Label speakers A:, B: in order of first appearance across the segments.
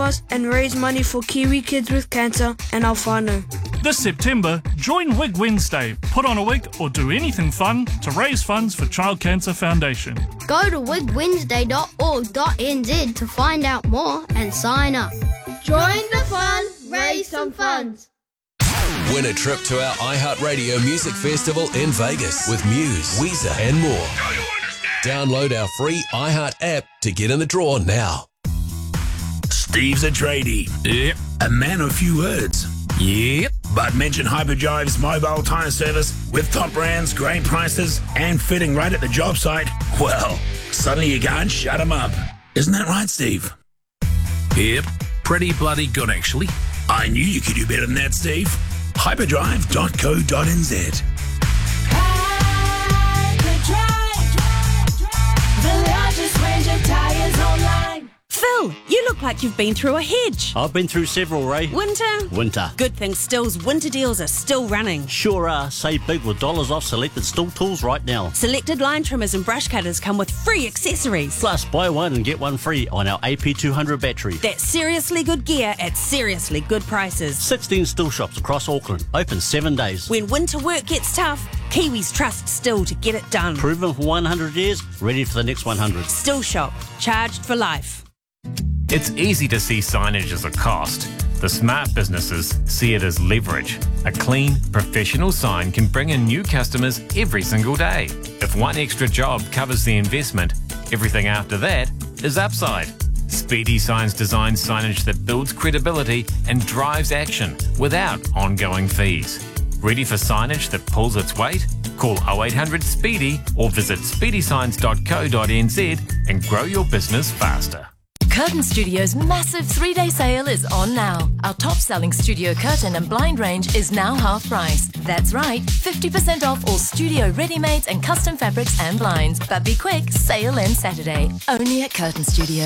A: cars and raise money for Kiwi kids with cancer and Alfano.
B: This September, join Wig Wednesday. Put on a wig or do anything fun to raise funds for Child Cancer Foundation.
C: Go to wigwednesday.org.nz to find out more and sign up.
D: Join the fun, raise some funds.
E: Win a trip to our iHeartRadio Music Festival in Vegas with Muse, Weezer and more. Download our free iHeart app to get in the draw now.
F: Steve's a tradie.
G: Yep.
F: A man of few words.
G: Yep.
F: But mention Hyperdrive's mobile tyre service with top brands, great prices, and fitting right at the job site. Well, suddenly you can't shut him up. Isn't that right, Steve?
G: Yep. Pretty bloody good, actually.
F: I knew you could do better than that, Steve. Hyperdrive.co.nz.
H: The largest range of tires online.
I: Phil, you look like you've been through a hedge.
J: I've been through several, Ray.
I: Winter. Good thing Still's winter deals are still running.
J: Sure are. Save big with dollars off selected Still tools right now.
I: Selected line trimmers and brush cutters come with free accessories.
J: Plus, buy one and get one free on our AP200 battery.
I: That's seriously good gear at seriously good prices.
J: 16 Still shops across Auckland. Open 7 days.
I: When winter work gets tough, Kiwis trust Still to get it done.
J: Proven for 100 years, ready for the next 100.
I: Still shop. Charged for life.
K: It's easy to see signage as a cost. The smart businesses see it as leverage. A clean, professional sign can bring in new customers every single day. If one extra job covers the investment, everything after that is upside. Speedy Signs designs signage that builds credibility and drives action without ongoing fees. Ready for signage that pulls its weight? Call 0800 SPEEDY or visit speedysigns.co.nz and grow your business faster.
L: Curtain Studio's massive 3-day sale is on now. Our top-selling studio curtain and blind range is now half price. That's right, 50% off all studio ready-mades and custom fabrics and blinds. But be quick, sale ends Saturday. Only at Curtain Studio.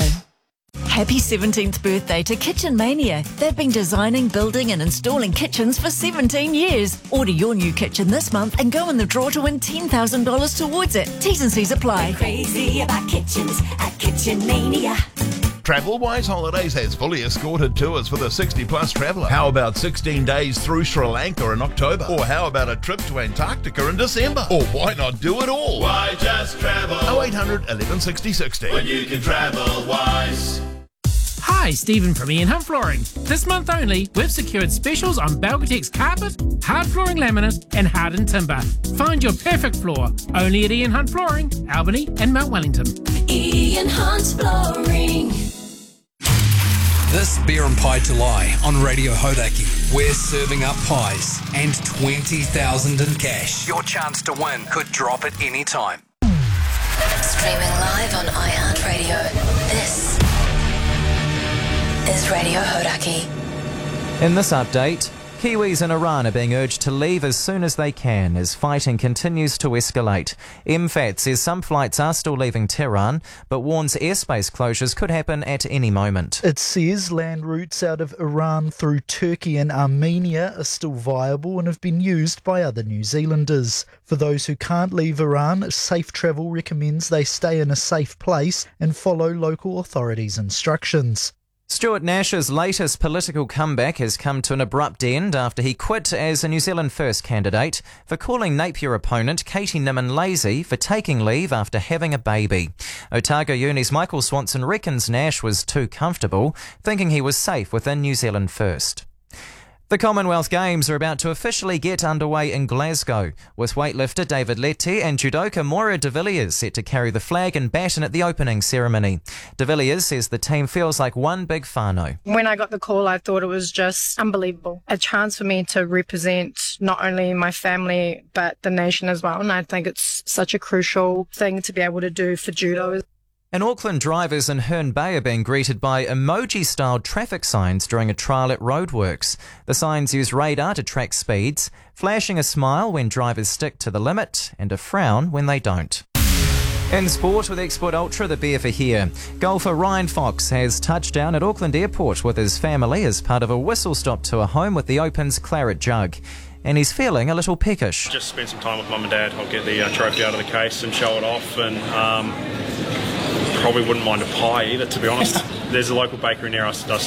L: Happy 17th birthday to Kitchen Mania. They've been designing, building and installing kitchens for 17 years. Order your new kitchen this month and go in the draw to win $10,000 towards it. T's and C's apply.
H: We're crazy about kitchens at Kitchen Mania.
M: TravelWise Holidays has fully escorted tours for the 60-plus traveller. How about 16 days through Sri Lanka in October? Or how about a trip to Antarctica in December? Or why not do it all?
N: Why just travel?
M: 0800 11 60 60.
N: When you can travel wise.
O: Hi, Stephen from Ian Hunt Flooring. This month only, we've secured specials on Belgatex carpet, hard flooring laminate and hardened timber. Find your perfect floor only at Ian Hunt Flooring, Albany and Mount Wellington.
H: Ian Hunt Flooring.
P: This Beer and Pie July on Radio Hodaki. We're serving up pies and 20,000 in cash. Your chance to win could drop at any time.
Q: Streaming live on iHeartRadio. This is Radio Hodaki.
R: In this update, Kiwis in Iran are being urged to leave as soon as they can as fighting continues to escalate. MFAT says some flights are still leaving Tehran, but warns airspace closures could happen at any moment.
S: It says land routes out of Iran through Turkey and Armenia are still viable and have been used by other New Zealanders. For those who can't leave Iran, Safe Travel recommends they stay in a safe place and follow local authorities' instructions.
R: Stuart Nash's latest political comeback has come to an abrupt end after he quit as a New Zealand First candidate for calling Napier opponent Katie Nimmin lazy for taking leave after having a baby. Otago Uni's Michael Swanson reckons Nash was too comfortable, thinking he was safe within New Zealand First. The Commonwealth Games are about to officially get underway in Glasgow, with weightlifter David Letty and judoka Moira de Villiers set to carry the flag and baton at the opening ceremony. De Villiers says the team feels like one big whānau.
T: When I got the call, I thought it was just unbelievable. A chance for me to represent not only my family, but the nation as well. And I think it's such a crucial thing to be able to do for judo.
R: And Auckland drivers in Herne Bay are being greeted by emoji-styled traffic signs during a trial at Roadworks. The signs use radar to track speeds, flashing a smile when drivers stick to the limit and a frown when they don't. In sport with Export Ultra, the beer for here. Golfer Ryan Fox has touched down at Auckland Airport with his family as part of a whistle-stop tour home with the Open's Claret Jug. And he's feeling a little peckish.
U: Just spend some time with Mum and Dad. I'll get the trophy out of the case and show it off, and probably wouldn't mind a pie either, to be honest. There's a local bakery near us that does